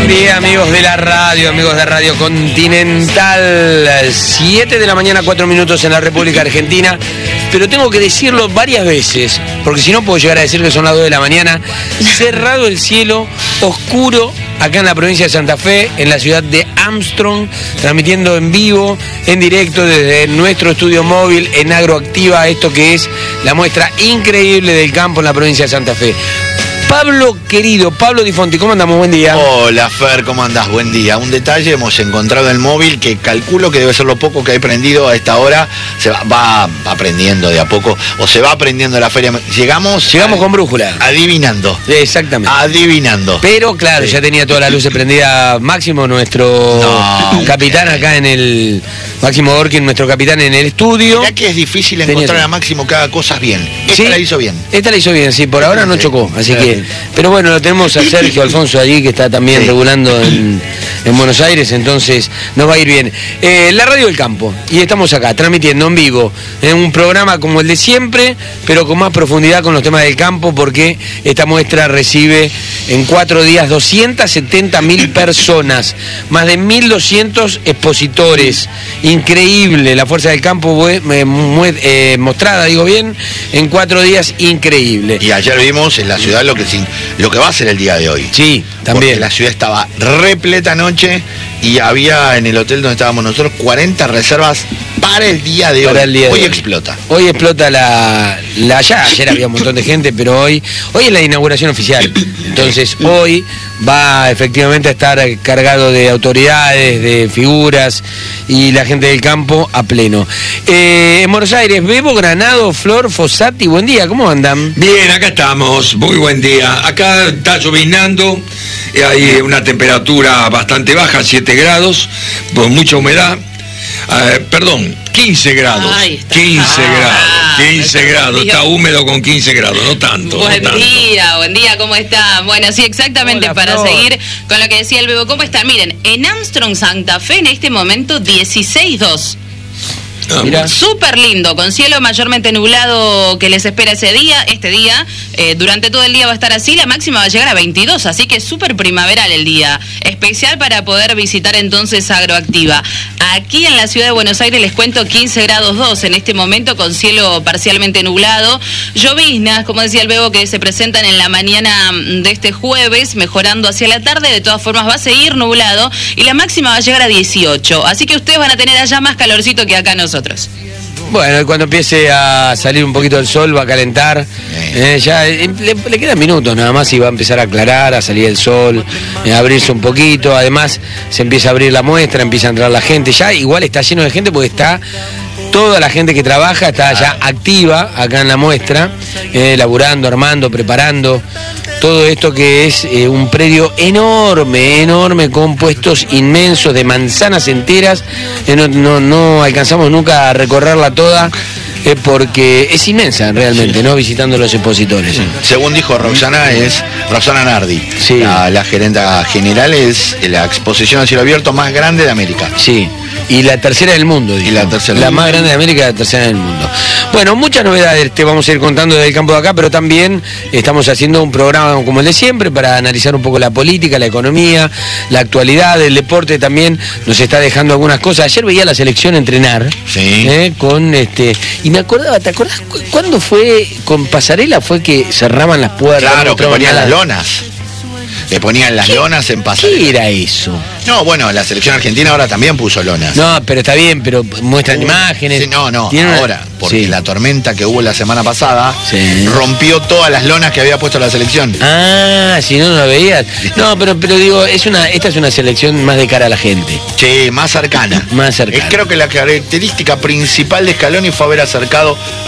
día, amigos de la radio, amigos de Radio Continental. 7 de la mañana, 4 minutos en la República Argentina. Pero tengo que decirlo varias veces, porque si no puedo llegar a decir que son las 2 de la mañana. Cerrado el cielo, oscuro, acá en la provincia de Santa Fe, en la ciudad de Armstrong, transmitiendo en vivo, en directo desde nuestro estudio móvil en Agroactiva, esto que es la muestra increíble del campo en la provincia de Santa Fe. Pablo, querido, Pablo Di Fonti, ¿cómo andamos? Buen día. Hola, Fer, ¿cómo andás? Buen día. Un detalle, hemos encontrado el móvil que calculo que debe ser lo poco que hay prendido a esta hora. Se va aprendiendo de a poco, o se va aprendiendo la feria. Llegamos con brújula. Adivinando. Exactamente. Adivinando. Pero claro, sí, ya tenía todas las luces prendidas Máximo, nuestro capitán acá en el... Máximo Gorkin, nuestro capitán en el estudio. Ya que es difícil encontrar a Máximo que haga cosas bien. Esta la hizo bien. Esta la hizo bien, sí, por ahora no chocó, así que... Pero bueno, lo tenemos a Sergio Alfonso allí, que está también regulando en Buenos Aires, entonces nos va a ir bien. La Radio del Campo, y estamos acá, transmitiendo en vivo, en un programa como el de siempre, pero con más profundidad con los temas del campo, porque esta muestra recibe en 4 días 270.000 personas, más de 1.200 expositores. Increíble la fuerza del campo mostrada, digo bien, en 4 días, increíble. Y ayer vimos en la ciudad lo que va a ser el día de hoy. Sí, también. Porque la ciudad estaba repleta anoche y había en el hotel donde estábamos nosotros 40 reservas para el día de hoy. Hoy explota. Hoy explota ya ayer había un montón de gente, pero hoy es la inauguración oficial. Entonces hoy va efectivamente a estar cargado de autoridades, de figuras y la gente del campo a pleno. En Buenos Aires, Bebo, Granado, Flor, Fossati, buen día, ¿cómo andan? Bien, acá estamos, muy buen día. Acá está lloviznando, hay una temperatura bastante baja, 7 grados, con mucha humedad. 15 grados. Ay, 15 grados. Está húmedo con 15 grados, no tanto. Buen día, ¿cómo están? Bueno, sí, exactamente. Hola, para seguir con lo que decía el Bebo, ¿cómo están? Miren, en Armstrong, Santa Fe, en este momento 16.2. Súper lindo, con cielo mayormente nublado que les espera este día. Durante todo el día va a estar así, la máxima va a llegar a 22, así que súper primaveral el día. Especial para poder visitar entonces Agroactiva. Aquí en la ciudad de Buenos Aires les cuento 15 grados 2 en este momento, con cielo parcialmente nublado. Lloviznas, como decía el Bebo, que se presentan en la mañana de este jueves, mejorando hacia la tarde. De todas formas va a seguir nublado y la máxima va a llegar a 18. Así que ustedes van a tener allá más calorcito que acá nosotros. Bueno, y cuando empiece a salir un poquito el sol va a calentar, ya le quedan minutos nada más y va a empezar a aclarar, a salir el sol, a abrirse un poquito. Además se empieza a abrir la muestra, empieza a entrar la gente, ya igual está lleno de gente porque está toda la gente que trabaja, está ya activa acá en la muestra, laburando, armando, preparando todo esto, que es un predio enorme, con puestos inmensos de manzanas enteras. No alcanzamos nunca a recorrerla toda, porque es inmensa realmente, ¿no? Visitando los expositores. Según dijo Roxana Nardi, sí, la gerenta general, es la exposición a cielo abierto más grande de América. Sí. Y la tercera del mundo, dijo. La más grande de América, la tercera del mundo. Bueno, muchas novedades te vamos a ir contando desde el campo de acá, pero también estamos haciendo un programa como el de siempre para analizar un poco la política, la economía, la actualidad, el deporte también nos está dejando algunas cosas. Ayer veía la selección entrenar, sí, y me acordaba, ¿te acordás cuándo fue con Pasarela? Fue que cerraban las puertas. Claro, que ponían las lonas. Le ponían las lonas en Pasarela. ¿Qué era eso? No, bueno, la selección argentina ahora también puso lonas. No, pero está bien, pero muestran imágenes. Sí, no, ahora, porque la tormenta que hubo la semana pasada rompió todas las lonas que había puesto la selección. Ah, si no lo veías. No, pero digo, esta es una selección más de cara a la gente. Sí, más cercana. Más cercana. Creo que la característica principal de Scaloni fue haber acercado